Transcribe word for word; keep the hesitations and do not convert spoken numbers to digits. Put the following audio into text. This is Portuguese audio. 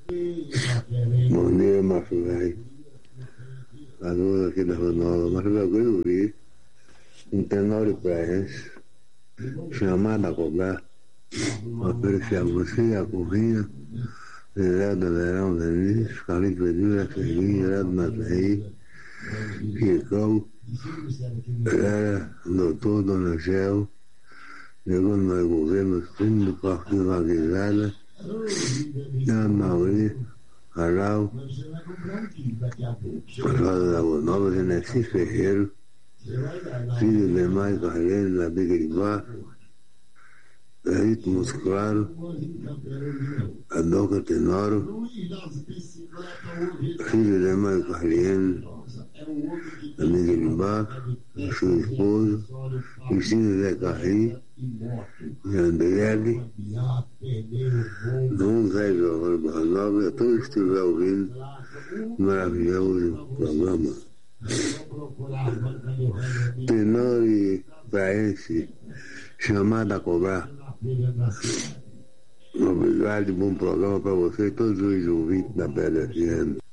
Bom dia, Márcio Velho. Aluno aqui da Rua Nova, Márcio Velho, eu vi um tenório praense chamado a cobrar, oferecer a você, a Corrinha, Zé do Verão, Vinícius, Carlinhos Pedro, Serginho, Zé do Mataí, Chicão, era doutor Dona Gel, chegou no meu governo, filho do Partido Vaguizada, Ana Mauri, Aral, Rosa da Rua Nova, Genesi Ferreiro, filho de Maio Carreiro, da Biga de Barro, Perito Musclaro, Adoca Tenoro, filho de Maio Carreiro, da Biga de Barro, seu esposo, Cristina Zé Carri, Andriele, Dom Zé Giovanni Barra Nova, e a todos que estiver ouvindo, maravilhoso programa. Tenor e praense, chamado a cobrar. Obrigado e bom programa para você e todos os ouvintes da Bela F M.